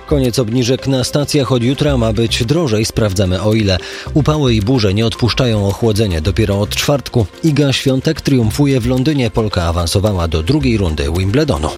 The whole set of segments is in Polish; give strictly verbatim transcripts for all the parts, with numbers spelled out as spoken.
Koniec obniżek na stacjach. Od jutra ma być drożej. Sprawdzamy o ile. Upały i burze nie odpuszczają ochłodzenie. Dopiero od czwartku. Iga Świątek triumfuje w Londynie. Polka awansowała do drugiej rundy Wimbledonu.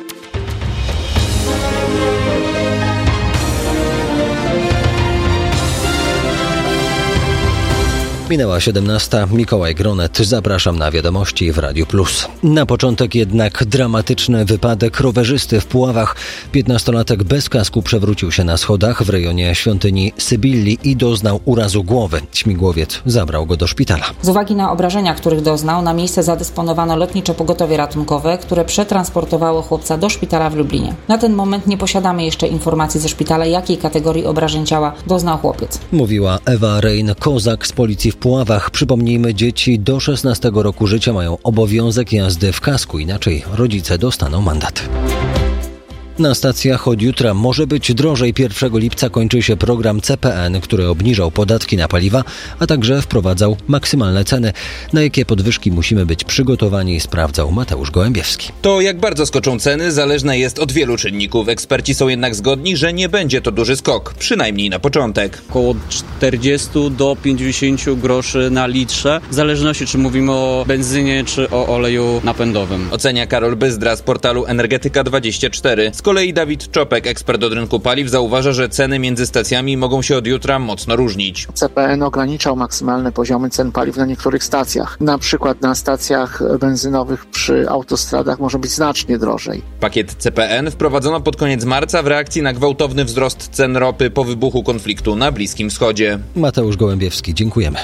Minęła siedemnasta. Mikołaj Gronet. Zapraszam na wiadomości w Radiu Plus. Na początek jednak dramatyczny wypadek rowerzysty w Puławach. Piętnastolatek bez kasku przewrócił się na schodach w rejonie świątyni Sybilli i doznał urazu głowy. Śmigłowiec zabrał go do szpitala. Z uwagi na obrażenia, których doznał, na miejsce zadysponowano lotnicze pogotowie ratunkowe, które przetransportowało chłopca do szpitala w Lublinie. Na ten moment nie posiadamy jeszcze informacji ze szpitala, jakiej kategorii obrażeń ciała doznał chłopiec. Mówiła Ewa Rein-Kozak z policji w Puławach. Przypomnijmy, dzieci do szesnastego roku życia mają obowiązek jazdy w kasku, inaczej rodzice dostaną mandat. Na stacjach od jutra może być drożej. pierwszego lipca kończy się program C P N, który obniżał podatki na paliwa, a także wprowadzał maksymalne ceny. Na jakie podwyżki musimy być przygotowani, sprawdzał Mateusz Gołębiewski. To jak bardzo skoczą ceny zależne jest od wielu czynników. Eksperci są jednak zgodni, że nie będzie to duży skok, przynajmniej na początek. Około czterdzieści do pięćdziesięciu groszy na litrze, w zależności czy mówimy o benzynie czy o oleju napędowym. Ocenia Karol Byzdra z portalu Energetyka dwadzieścia cztery. Z kolei Dawid Czopek, ekspert od rynku paliw, zauważa, że ceny między stacjami mogą się od jutra mocno różnić. C P N ograniczał maksymalne poziomy cen paliw na niektórych stacjach. Na przykład na stacjach benzynowych przy autostradach może być znacznie drożej. Pakiet C P N wprowadzono pod koniec marca w reakcji na gwałtowny wzrost cen ropy po wybuchu konfliktu na Bliskim Wschodzie. Mateusz Gołębiewski, dziękujemy.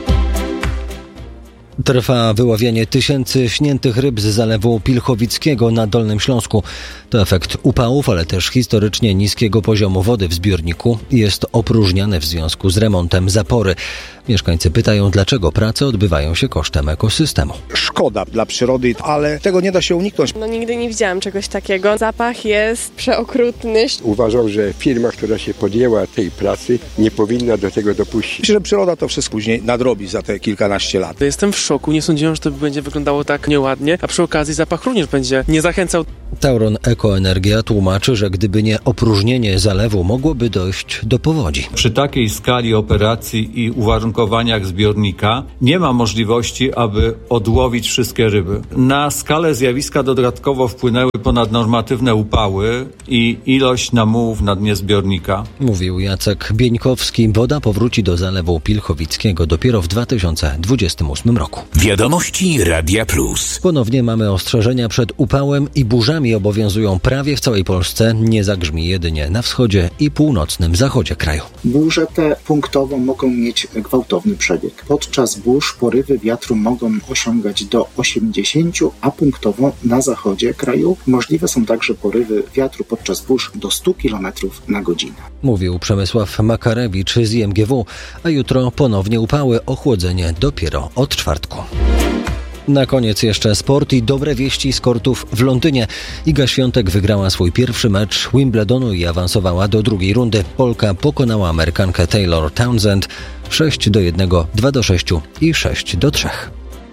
Trwa wyławianie tysięcy śniętych ryb z zalewu Pilchowickiego na Dolnym Śląsku. To efekt upałów, ale też historycznie niskiego poziomu wody w zbiorniku. Jest opróżniany w związku z remontem zapory. Mieszkańcy pytają, dlaczego prace odbywają się kosztem ekosystemu. Szkoda dla przyrody, ale tego nie da się uniknąć. No nigdy nie widziałam czegoś takiego. Zapach jest przeokrutny. Uważam, że firma, która się podjęła tej pracy, nie powinna do tego dopuścić. Myślę, że przyroda to wszystko później nadrobi za te kilkanaście lat. Jestem w szoku. Nie sądziłem, że to będzie wyglądało tak nieładnie, a przy okazji zapach również będzie nie zachęcał. Tauron Ekoenergia tłumaczy, że gdyby nie opróżnienie zalewu, mogłoby dojść do powodzi. Przy takiej skali operacji i uwarunkowaniach zbiornika nie ma możliwości, aby odłowić wszystkie ryby. Na skalę zjawiska dodatkowo wpłynęły ponadnormatywne upały i ilość namułów na dnie zbiornika. Mówił Jacek Bieńkowski. Woda powróci do zalewu Pilchowickiego dopiero w dwa tysiące dwudziestym ósmym roku. Wiadomości Radia Plus. Ponownie mamy ostrzeżenia przed upałem i burzami. Obowiązują prawie w całej Polsce. Nie zagrzmi jedynie na wschodzie i północnym zachodzie kraju. Burze te punktowo mogą mieć gwałtowny przebieg. Podczas burz porywy wiatru mogą osiągać do osiemdziesięciu, a punktowo na zachodzie kraju możliwe są także porywy wiatru podczas burz do stu kilometrów na godzinę. Mówił Przemysław Makarewicz z I M G W, a jutro ponownie upały, ochłodzenie dopiero od czwartku. Na koniec jeszcze sport i dobre wieści z kortów w Londynie. Iga Świątek wygrała swój pierwszy mecz Wimbledonu i awansowała do drugiej rundy. Polka pokonała Amerykankę Taylor Townsend sześć do jednego, dwa do sześciu i sześć do trzech.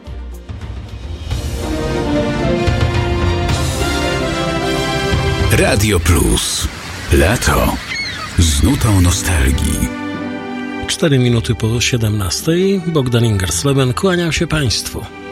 Radio Plus. Lato z nutą nostalgii. Cztery minuty po siedemnastej. Bogdan Ingersleben kłaniał się Państwu.